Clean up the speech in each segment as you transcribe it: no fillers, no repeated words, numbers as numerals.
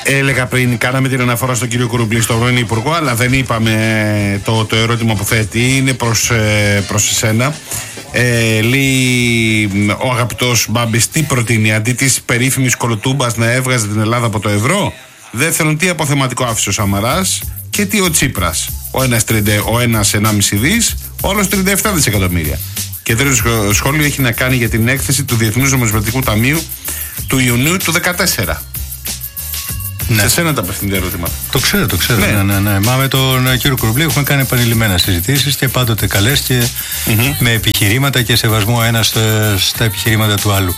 Έλεγα πριν, κάναμε την αναφορά στον κύριο Κουρουμπλή, στον πρώην Υπουργό, αλλά δεν είπαμε το ερώτημα που θέτει. Είναι προς εσένα. Λέει ο αγαπητός Μπάμπης, τι προτείνει αντί της περίφημης κολοτούμπας να έβγαζε την Ελλάδα από το ευρώ? Δεύτερον, τι αποθεματικό άφησε ο Σαμαράς και τι ο Τσίπρας? Ο ένας 1,5 δις, όλος 37 δισεκατομμύρια. Και τρίτο σχόλιο έχει να κάνει για την έκθεση του Διεθνούς Νομισματικού Ταμείου του Ιουνίου του 2014. Ναι. Σε σένα τα απευθύνται ερωτήματα. Το ξέρω. Ναι. Μα με τον κύριο Κουρουμπλή έχουμε κάνει επανειλημμένα συζητήσεις και πάντοτε καλές και με επιχειρήματα και σεβασμό ένας στα επιχειρήματα του άλλου.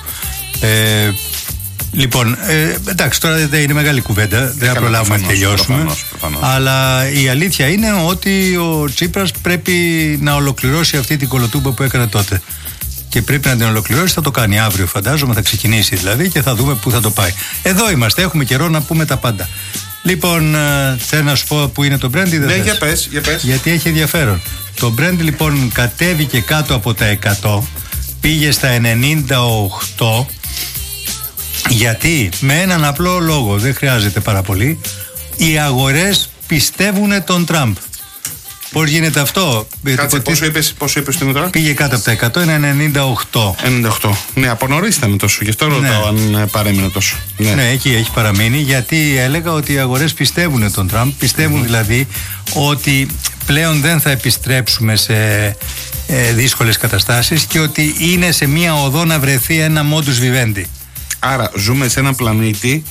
Λοιπόν, εντάξει, τώρα δεν είναι μεγάλη κουβέντα, δεν θα προλάβουμε να τελειώσουμε. Προφανώς. Αλλά η αλήθεια είναι ότι ο Τσίπρας πρέπει να ολοκληρώσει αυτή την κολοτούμπα που έκανε τότε. Και πρέπει να την ολοκληρώσει, θα το κάνει αύριο, φαντάζομαι, θα ξεκινήσει δηλαδή και θα δούμε πού θα το πάει. Εδώ είμαστε, έχουμε καιρό να πούμε τα πάντα. Λοιπόν, θέλω να σου πω που είναι το Brent ή δεν θες? Για πες. Γιατί έχει ενδιαφέρον. Το Brent λοιπόν κατέβηκε κάτω από τα 100, πήγε στα 98. Γιατί? Με έναν απλό λόγο, δεν χρειάζεται πάρα πολύ. Οι αγορές πιστεύουν τον Τραμπ. Πώς γίνεται αυτό? Κάτσε, πόσο είπες τώρα? Πήγε κάτω από τα 100, είναι 98. Ναι, από νωρίς ήταν τόσο, γι' αυτό ρωτάω αν παρέμεινε τόσο. Ναι, εκεί έχει παραμείνει, γιατί έλεγα ότι οι αγορές πιστεύουν τον Τραμπ. Πιστεύουν δηλαδή ότι πλέον δεν θα επιστρέψουμε σε δύσκολες καταστάσεις και ότι είναι σε μια οδό να βρεθεί ένα modus vivendi. Άρα ζούμε σε έναν πλανήτη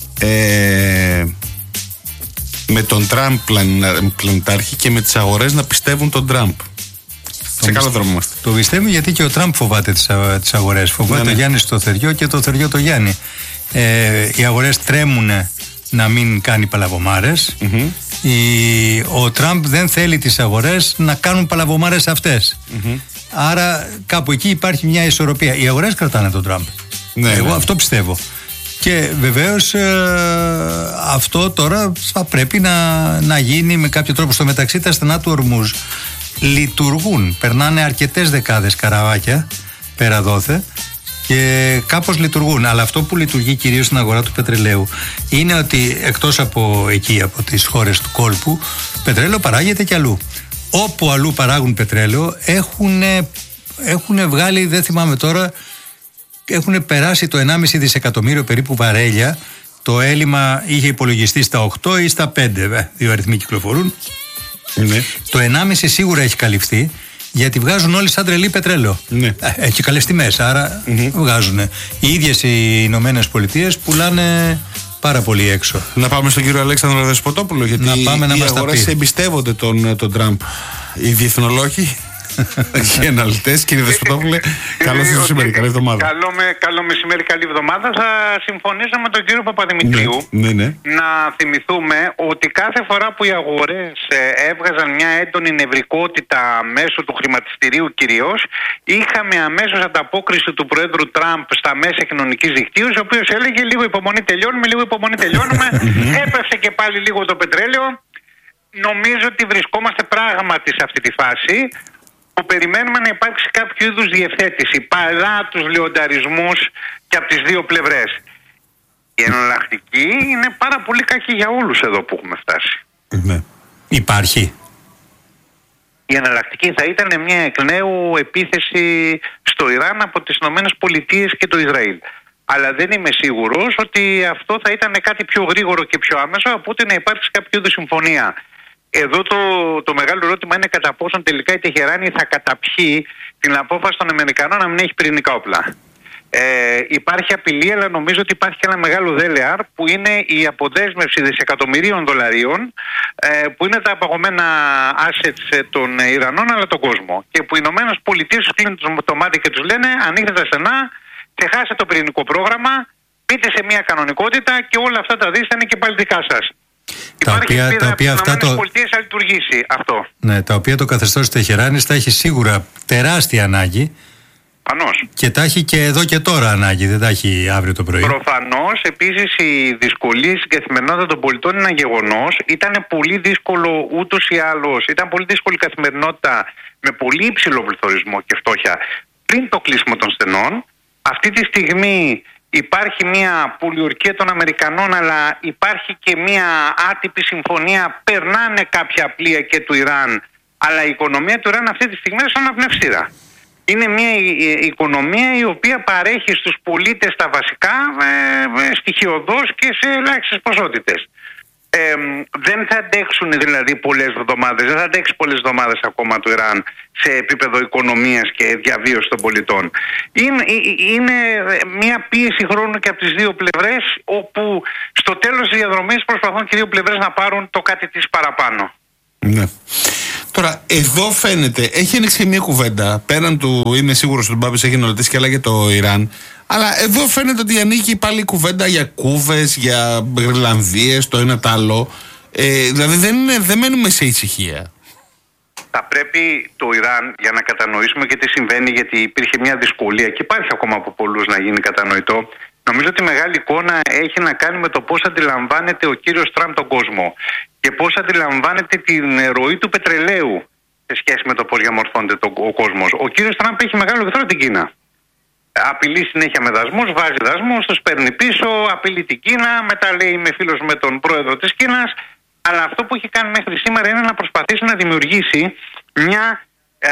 με τον Τραμπ πλανητάρχη και με τις αγορές να πιστεύουν τον Τραμπ. Σε καλό δρόμο είμαστε. Το πιστεύουμε γιατί και ο Τραμπ φοβάται τις αγορές. Φοβάται το Γιάννη στο Θεριό και το Θεριό το Γιάννη. Οι αγορές τρέμουν να μην κάνει παλαβομάρες. Ο Τραμπ δεν θέλει τις αγορές να κάνουν παλαβομάρες αυτές. Άρα κάπου εκεί υπάρχει μια ισορροπία. Οι αγορές κρατάνε τον Τραμπ. Εγώ αυτό πιστεύω. Και βεβαίως αυτό τώρα θα πρέπει να γίνει με κάποιο τρόπο. Στο μεταξύ τα στενά του Ορμούζ λειτουργούν. Περνάνε αρκετές δεκάδες καραβάκια πέρα δόθε και κάπως λειτουργούν. Αλλά αυτό που λειτουργεί κυρίως στην αγορά του πετρελαίου είναι ότι εκτός από εκεί, από τις χώρες του κόλπου, πετρέλαιο παράγεται και αλλού. Όπου αλλού παράγουν πετρέλαιο έχουν βγάλει, δεν θυμάμαι τώρα, έχουν περάσει το 1,5 δισεκατομμύριο περίπου βαρέλια. Το έλλειμμα είχε υπολογιστεί στα 8 ή στα 5, δύο αριθμοί κυκλοφορούν. Το 1,5 σίγουρα έχει καλυφθεί, γιατί βγάζουν όλοι σαν τρελή πετρέλαιο. Έχει καλές τιμές, άρα βγάζουν. Οι ίδιες οι Ηνωμένες Πολιτείες πουλάνε πάρα πολύ έξω. Να πάμε στον κύριο Αλέξανδρο Δεσποτόπουλο, γιατί οι αγορές εμπιστεύονται τον Τραμπ. Οι διεθνολόγοι, οι αναλυτές. Κύριε Δεσποτόπουλε, καλώς ήρθατε σήμερα. Καλή εβδομάδα. Καλό μεσημέρι, καλή εβδομάδα. Θα συμφωνήσω με τον κύριο Παπαδημητρίου να θυμηθούμε ότι κάθε φορά που οι αγορές έβγαζαν μια έντονη νευρικότητα μέσω του χρηματιστηρίου κυρίως, είχαμε αμέσως ανταπόκριση του Προέδρου Τραμπ στα μέσα κοινωνικής δικτύωσης, ο οποίος έλεγε λίγο υπομονή τελειώνουμε, έπεφτε και πάλι λίγο το πετρέλαιο. Νομίζω ότι βρισκόμαστε πράγματι σε αυτή τη φάση που περιμένουμε να υπάρξει κάποιο είδους διευθέτηση παρά τους λιονταρισμούς και από τις δύο πλευρές. Η εναλλακτική είναι πάρα πολύ κακή για όλους εδώ που έχουμε φτάσει. Υπάρχει. Η εναλλακτική θα ήταν μια εκ νέου επίθεση στο Ιράν από τις Ηνωμένες Πολιτείες και το Ισραήλ. Αλλά δεν είμαι σίγουρος ότι αυτό θα ήταν κάτι πιο γρήγορο και πιο άμεσο από ότι να υπάρξει κάποιο είδους συμφωνία. Εδώ το μεγάλο ερώτημα είναι κατά πόσον τελικά η Τεχεράνη θα καταπιεί την απόφαση των Αμερικανών να μην έχει πυρηνικά όπλα. Υπάρχει απειλή, αλλά νομίζω ότι υπάρχει και ένα μεγάλο δέλεαρ που είναι η αποδέσμευση δισεκατομμυρίων δολαρίων, που είναι τα απαγωμένα assets των Ιρανών αλλά τον κόσμο. Και που οι Ηνωμένες Πολιτείες τους κλείνουν το μάτι και τους λένε ανοίχτε τα στενά, ξεχάστε το πυρηνικό πρόγραμμα, μπείτε σε μια κανονικότητα και όλα αυτά τα δίστε είναι και πάλι δικά σας. Τα οποία αυτά θα λειτουργήσει αυτό. Ναι, τα οποία το καθεστώς της Τεχεράνης θα έχει σίγουρα τεράστια ανάγκη. Προφανώς. Και τα έχει και εδώ και τώρα ανάγκη, δεν τα έχει αύριο το πρωί. Προφανώς. Επίσης, η δυσκολία στην καθημερινότητα των πολιτών είναι ένα γεγονός. Ήταν πολύ δύσκολο ούτως ή άλλως. Ήταν πολύ δύσκολη η καθημερινότητα με πολύ υψηλό πληθωρισμό και φτώχεια πριν το κλείσιμο των στενών. Αυτή τη στιγμή υπάρχει μια πολιορκία των Αμερικανών, αλλά υπάρχει και μια άτυπη συμφωνία. Περνάνε κάποια πλοία και του Ιράν, αλλά η οικονομία του Ιράν αυτή τη στιγμή είναι σαν αναπνευστήρα. Είναι μια οικονομία η οποία παρέχει στους πολίτες τα βασικά στοιχειωδώς και σε ελάχιστες ποσότητες. Δεν θα αντέξουν δηλαδή πολλές εβδομάδες, δεν θα αντέξει πολλές εβδομάδες ακόμα το Ιράν σε επίπεδο οικονομίας και διαβίωσης των πολιτών. Είναι μια πίεση χρόνου και από τις δύο πλευρές, όπου στο τέλος της διαδρομής προσπαθούν και οι δύο πλευρές να πάρουν το κάτι της παραπάνω. Ναι. Τώρα, εδώ φαίνεται, έχει ανοίξει μια κουβέντα. Πέραν του, είμαι σίγουρος ότι ο Μπάμπης έχει ρωτήσει και άλλα για το Ιράν. Αλλά εδώ φαίνεται ότι ανοίγει πάλι η κουβέντα για Κούβες, για Γρυλανδίες, το ένα το άλλο. Δηλαδή δεν μένουμε σε ησυχία. Θα πρέπει το Ιράν, για να κατανοήσουμε και τι συμβαίνει, γιατί υπήρχε μια δυσκολία και υπάρχει ακόμα από πολλούς να γίνει κατανοητό. Νομίζω ότι η μεγάλη εικόνα έχει να κάνει με το πώς αντιλαμβάνεται ο κύριος Τραμπ τον κόσμο και πώς αντιλαμβάνεται την ροή του πετρελαίου σε σχέση με το πώς διαμορφώνεται ο κόσμος. Ο κύριος Τραμπ έχει μεγάλο εχθρό την Κίνα. Απειλεί συνέχεια με δασμούς, βάζει δασμούς, τους παίρνει πίσω, απειλεί την Κίνα, μετά λέει είμαι φίλος με τον πρόεδρο της Κίνας. Αλλά αυτό που έχει κάνει μέχρι σήμερα είναι να προσπαθήσει να δημιουργήσει μια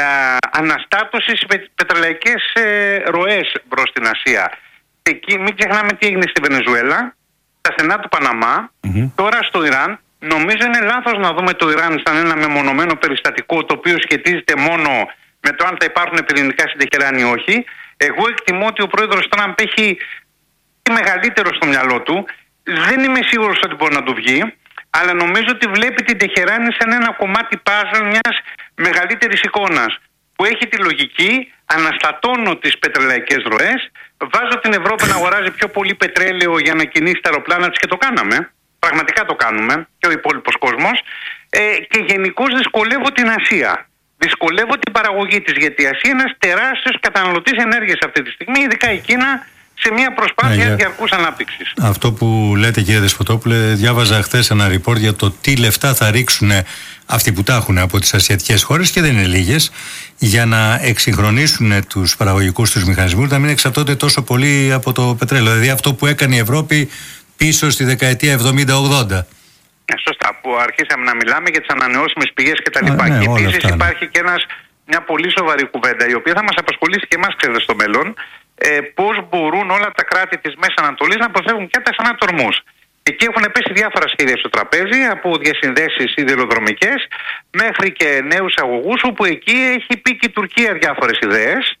αναστάτωση στις πετρελαϊκές ροές προς την Ασία. Εκεί, μην ξεχνάμε τι έγινε στη Βενεζουέλα, στα στενά του Παναμά, τώρα στο Ιράν. Νομίζω είναι λάθος να δούμε το Ιράν σαν ένα μεμονωμένο περιστατικό το οποίο σχετίζεται μόνο με το αν θα υπάρχουν πυρηνικά στην Τεχεράνη ή όχι. Εγώ εκτιμώ ότι ο πρόεδρος Τραμπ έχει μεγαλύτερο στο μυαλό του. Δεν είμαι σίγουρος ότι μπορεί να του βγει, αλλά νομίζω ότι βλέπει την Τεχεράνη σαν ένα κομμάτι παζλ μιας μεγαλύτερης εικόνας που έχει τη λογική, αναστατώνω τις πετρελαϊκές ροές, βάζω την Ευρώπη να αγοράζει πιο πολύ πετρέλαιο για να κινήσει τα αεροπλάνα της, και το κάναμε. Πραγματικά το κάνουμε και ο υπόλοιπος κόσμος. Και γενικώς δυσκολεύω την Ασία. Δυσκολεύω την παραγωγή της, γιατί η Ασία είναι ένας τεράστιος καταναλωτής ενέργειας αυτή τη στιγμή, ειδικά η Κίνα, σε μια προσπάθεια διαρκούς ανάπτυξης. Αυτό που λέτε, κύριε Δεσποτόπουλε, διάβαζα χθες ένα report για το τι λεφτά θα ρίξουν αυτοί που τα έχουν από τις ασιατικές χώρες, και δεν είναι λίγες, για να εξυγχρονίσουν τους παραγωγικούς τους μηχανισμούς, να μην εξαρτώνται τόσο πολύ από το πετρέλαιο. Δηλαδή αυτό που έκανε η Ευρώπη πίσω στη δεκαετία 70-80. Σωστά, που αρχίσαμε να μιλάμε για τις ανανεώσιμες πηγές κτλ. Και επίσης υπάρχει και μια πολύ σοβαρή κουβέντα, η οποία θα μας απασχολήσει και εμάς, ξέρετε, στο μέλλον. Πώς μπορούν όλα τα κράτη της Μέσης Ανατολής να αποφεύγουν πια τα ανατορμούς. Εκεί έχουν πέσει διάφορα σχέδια στο τραπέζι, από διασυνδέσεις σιδηροδρομικές μέχρι και νέους αγωγούς, όπου εκεί έχει πει και η Τουρκία διάφορες ιδέες,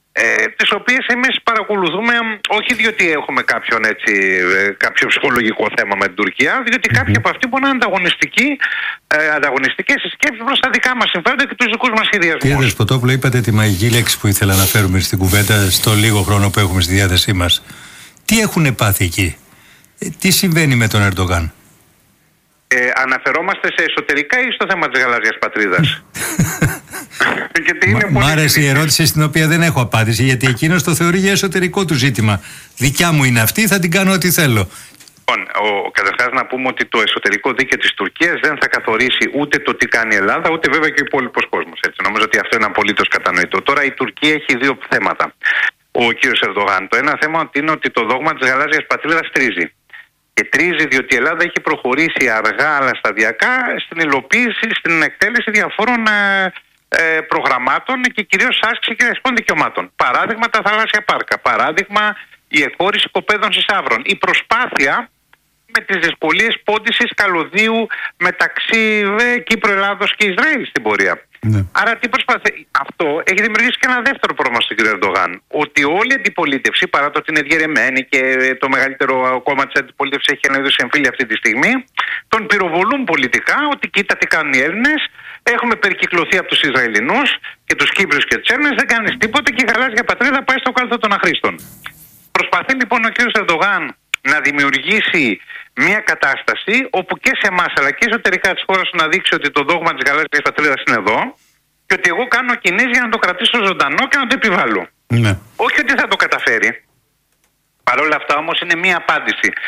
τις οποίες εμείς παρακολουθούμε, όχι διότι έχουμε κάποιο ψυχολογικό θέμα με την Τουρκία, διότι κάποιοι από αυτοί μπορεί να είναι ανταγωνιστικές σκέψεις προς τα δικά μας συμφέροντα και τους δικούς μας σχεδιασμούς. Κύριε Δεσποτόπουλο, είπατε τη μαγική λέξη που ήθελα να φέρουμε στην κουβέντα στο λίγο χρόνο που έχουμε στη διάθεσή μας. Τι έχουν πάθει εκεί, τι συμβαίνει με τον Ερντογάν? Αναφερόμαστε σε εσωτερικά ή στο θέμα της γαλάζιας πατρίδας? Μ' άρεσε η ερώτηση στην οποία δεν έχω απάντηση, γιατί εκείνος το θεωρεί για εσωτερικό του ζήτημα. Δικιά μου είναι αυτή, θα την κάνω ό,τι θέλω. Λοιπόν, καταρχάς να πούμε ότι το εσωτερικό δίκαιο της Τουρκίας δεν θα καθορίσει ούτε το τι κάνει η Ελλάδα, ούτε βέβαια και ο υπόλοιπος κόσμος. Έτσι. Νομίζω ότι αυτό είναι απολύτως κατανοητό. Τώρα η Τουρκία έχει δύο θέματα. Ο κύριος Ερντογάν. Το ένα θέμα είναι ότι το δόγμα της γαλάζιας πατρίδας τρίζει. Και τρίζει διότι η Ελλάδα έχει προχωρήσει αργά αλλά σταδιακά στην υλοποίηση, στην εκτέλεση διαφόρων προγραμμάτων και κυρίως άσκηση και δεσπών δικαιωμάτων. Παράδειγμα τα θαλάσσια πάρκα. Παράδειγμα η εκχώρηση οικοπαίδων συσαύρων. Η προσπάθεια με τις δυσκολίες πόντισης καλωδίου μεταξύ Κύπρου, Ελλάδος και Ισραήλ στην πορεία. Ναι. Άρα τι προσπαθεί? Αυτό έχει δημιουργήσει και ένα δεύτερο πρόβλημα στον κύριο Ερντογάν. Ότι όλη η αντιπολίτευση, παρά το ότι είναι διαιρεμένη και το μεγαλύτερο κόμμα της αντιπολίτευσης έχει ένα είδος εμφύλια αυτή τη στιγμή, τον πυροβολούν πολιτικά ότι κοίτα τι κάνουν οι Έλληνες. Έχουμε περικυκλωθεί από τους Ισραηλινούς και τους Κύπριους και τους Έλληνες, δεν κάνεις τίποτα και η γαλάζια πατρίδα πάει στο κάλθο των αχρήστων. Προσπαθεί λοιπόν ο κύριος Ερντογάν να δημιουργήσει μια κατάσταση όπου και σε εμάς αλλά και εσωτερικά της χώρας να δείξει ότι το δόγμα της γαλάζιας πατρίδας είναι εδώ και ότι εγώ κάνω κινήσεις για να το κρατήσω ζωντανό και να το επιβάλλω. Ναι. Όχι ότι θα το καταφέρει. Παρ' όλα αυτά όμως είναι μια απάντηση.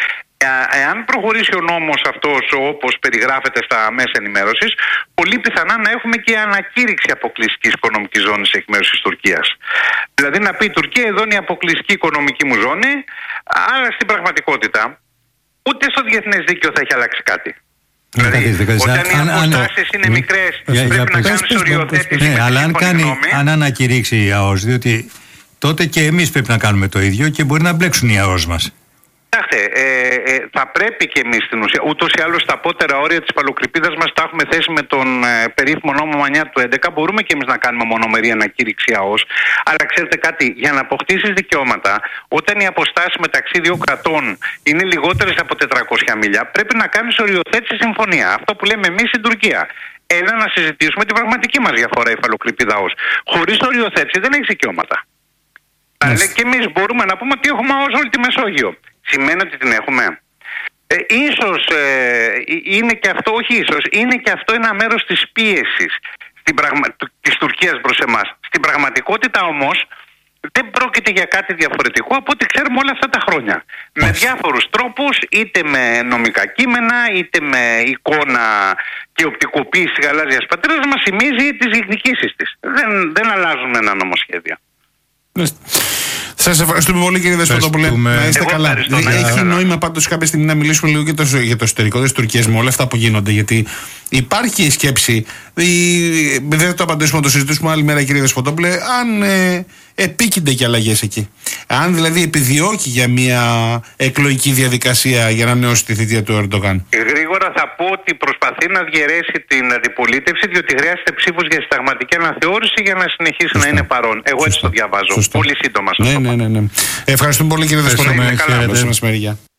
Εάν προχωρήσει ο νόμος αυτός όπως περιγράφεται στα μέσα ενημέρωσης, πολύ πιθανά να έχουμε και ανακήρυξη αποκλειστικής οικονομικής ζώνης εκ μέρους της Τουρκίας. Δηλαδή να πει η Τουρκία, εδώ είναι η αποκλειστική οικονομική μου ζώνη, άρα στην πραγματικότητα ούτε στο διεθνές δίκαιο θα έχει αλλάξει κάτι. Δηλαδή, όταν οι αποστάσεις είναι μικρές, πρέπει να κάνεις οριοθέτηση. Ναι, αλλά αν ανακηρύξει η ΑΟΣ, διότι τότε και εμείς πρέπει να κάνουμε το ίδιο και μπορεί να μπλέξουν οι ΑΟΣ μας. Κοιτάξτε, θα πρέπει και εμείς στην ουσία, ούτως ή άλλως τα απότερα όρια της υφαλοκρηπίδας μας τα έχουμε θέσει με τον περίφημο νόμο Μανιά του 11. Μπορούμε και εμείς να κάνουμε μονομερή ανακήρυξη ΑΟΣ. Αλλά ξέρετε κάτι, για να αποκτήσεις δικαιώματα, όταν οι αποστάσεις μεταξύ δύο κρατών είναι λιγότερες από 400 μίλια, πρέπει να κάνεις οριοθέτηση συμφωνία. Αυτό που λέμε εμείς στην Τουρκία. Έλα να συζητήσουμε την πραγματική μας διαφορά υφαλοκρηπίδα ΑΟΣ. Χωρίς οριοθέτηση δεν έχεις δικαιώματα. Και εμείς μπορούμε να πούμε ότι έχουμε ΑΟΣ όλη τη Μεσόγειο. Σημαίνει ότι την έχουμε? Ίσως είναι και αυτό, όχι ίσως, είναι και αυτό ένα μέρος της πίεσης της Τουρκίας προς εμάς. Στην πραγματικότητα όμως δεν πρόκειται για κάτι διαφορετικό από ό,τι ξέρουμε όλα αυτά τα χρόνια. Με διάφορους τρόπους, είτε με νομικά κείμενα, είτε με εικόνα και οπτικοποίηση της γαλάζιας πατρίδας, μας θυμίζει τις διεκδικήσεις της. Δεν αλλάζουν ένα νομοσχέδιο. Σας ευχαριστούμε πολύ, κύριε Δεσποτόπουλε. Να είστε καλά. Έχει νόημα πάντως κάποια στιγμή να μιλήσουμε λίγο για το εσωτερικό της Τουρκίας με όλα αυτά που γίνονται. Γιατί υπάρχει η σκέψη, δεν θα το απαντήσουμε, να το συζητήσουμε άλλη μέρα, κύριε Δεσποτόπουλε, αν επίκυνται και αλλαγές εκεί. Αν δηλαδή επιδιώκει για μια εκλογική διαδικασία για να νεώσει τη θητεία του Ερντογάν. Γρήγορα θα πω ότι προσπαθεί να διαιρέσει την αντιπολίτευση, διότι χρειάζεται ψήφους για συνταγματική αναθεώρηση για να συνεχίσει να είναι παρόν. Εγώ έτσι το διαβάζω. Πολύ σύντομα. Ναι. Ευχαριστούμε πολύ, κύριε Δεσποτόπουλε. Καλό μεσημέρι.